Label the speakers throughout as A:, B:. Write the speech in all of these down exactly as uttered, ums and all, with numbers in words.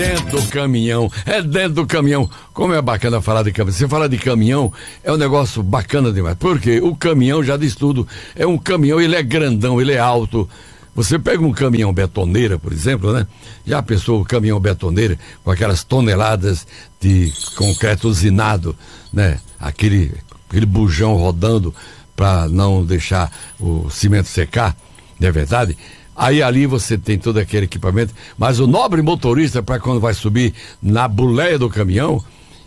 A: Dentro do caminhão, é dentro do caminhão. Como é bacana falar de caminhão. Você fala de caminhão, é um negócio bacana demais. Porque o caminhão já diz tudo. É um caminhão, ele é grandão, ele é alto. Você pega um caminhão betoneira, por exemplo, né? Já pensou o caminhão betoneira com aquelas toneladas de concreto usinado, né? Aquele, aquele bujão rodando para não deixar o cimento secar, não é verdade? Aí ali você tem todo aquele equipamento, mas o nobre motorista, para quando vai subir na boleia do caminhão,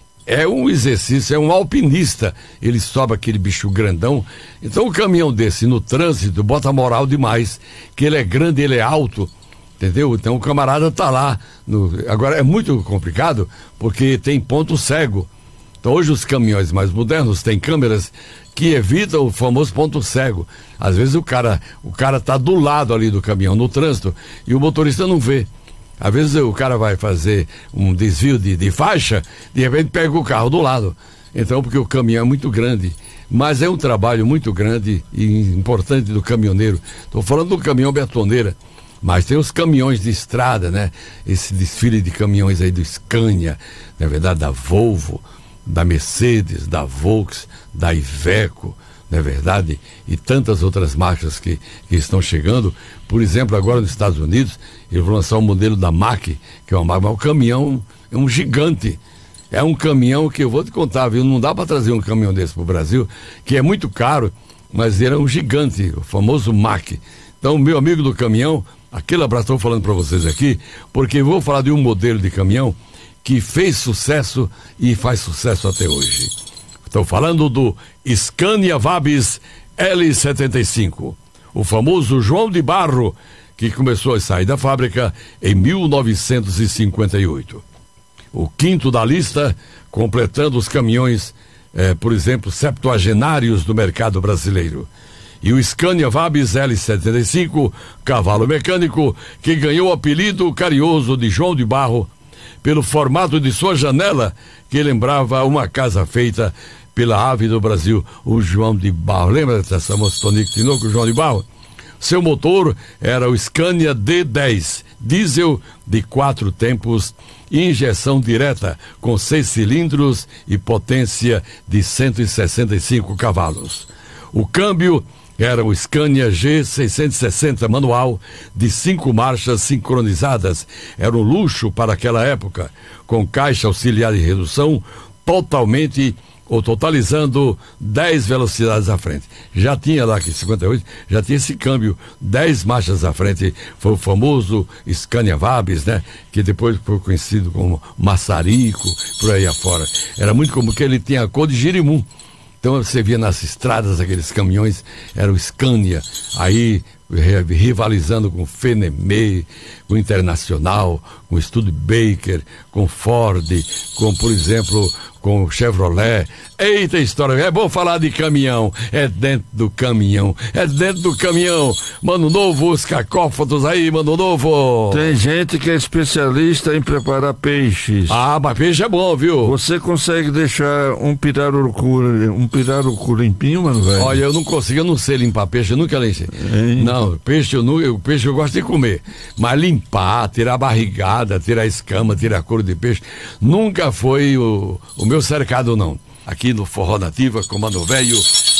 A: é um exercício, é um alpinista. Ele sobe aquele bicho grandão. Então o caminhão desse no trânsito bota moral demais, que ele é grande, ele é alto, entendeu? Então o camarada tá lá. No... Agora é muito complicado, porque tem ponto cego. Então hoje os caminhões mais modernos têm câmeras que evitam o famoso ponto cego. Às vezes o cara, o cara tá do lado ali do caminhão no trânsito e o motorista não vê. Às vezes o cara vai fazer um desvio de, de faixa, de repente pega o carro do lado. Então, porque o caminhão é muito grande. Mas é um trabalho muito grande e importante do caminhoneiro. Estou falando do caminhão betoneira, mas tem os caminhões de estrada, né? Esse desfile de caminhões aí do Scania, na verdade da Volvo, da Mercedes, da Volks, da Iveco, não é verdade? E tantas outras marcas que, que estão chegando. Por exemplo, agora nos Estados Unidos, eles vão lançar o modelo da Mack, que é uma marca, mas o caminhão é um gigante. É um caminhão que eu vou te contar, viu? Não dá para trazer um caminhão desse para o Brasil, que é muito caro, mas ele é um gigante, o famoso Mack. Então, meu amigo do caminhão, aquele abraço estou falando para vocês aqui, porque eu vou falar de um modelo de caminhão que fez sucesso e faz sucesso até hoje. Estou falando do Scania Vabis L setenta e cinco, o famoso João de Barro, que começou a sair da fábrica em mil novecentos e cinquenta e oito. O quinto da lista, completando os caminhões, eh, por exemplo, septuagenários do mercado brasileiro. E o Scania Vabis L setenta e cinco, cavalo mecânico, que ganhou o apelido carinhoso de João de Barro, pelo formato de sua janela, que lembrava uma casa feita pela ave do Brasil, o João de Barro. Lembra dessa moça Tonico Tinoco, o João de Barro? Seu motor era o Scania D dez, diesel de quatro tempos, injeção direta, com seis cilindros e potência de cento e sessenta e cinco cavalos. O câmbio era o Scania G seiscentos e sessenta manual, de cinco marchas sincronizadas. Era um luxo para aquela época, com caixa auxiliar de redução, totalmente ou totalizando dez velocidades à frente. Já tinha lá que cinquenta e oito, já tinha esse câmbio, dez marchas à frente. Foi o famoso Scania Vabis, né? Que depois foi conhecido como Massarico, por aí afora. Era muito como que ele tinha a cor de girimum. Então você via nas estradas aqueles caminhões, era o Scania, aí rivalizando com Fenemé, com Internacional, com Studebaker, com Ford, com, por exemplo, com Chevrolet. Eita história, é bom falar de caminhão, é dentro do caminhão, é dentro do caminhão. Mano Novo, os cacófatos aí, Mano Novo.
B: Tem gente que é especialista em preparar peixes.
A: Ah, mas peixe é bom, viu?
B: Você consegue deixar um pirarucu, um pirarucu limpinho, mano, velho?
A: Olha, eu não consigo, eu não sei limpar peixe, eu nunca limpei. Não, peixe eu, não, eu, peixe eu gosto de comer, mas limpar, tirar a barrigada, tirar a escama, tirar a couro de peixe, nunca foi o, o meu cercado, não. Aqui no Forró Nativa, Comando Velho,